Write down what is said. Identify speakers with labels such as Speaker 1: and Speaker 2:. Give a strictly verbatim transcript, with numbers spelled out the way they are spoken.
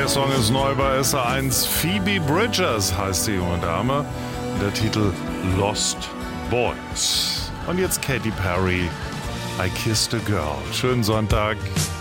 Speaker 1: Der Song ist neu bei S R eins. Phoebe Bridgers heißt die junge Dame. Der Titel Lost Boys. Und jetzt Katy Perry, I Kissed a Girl. Schönen Sonntag.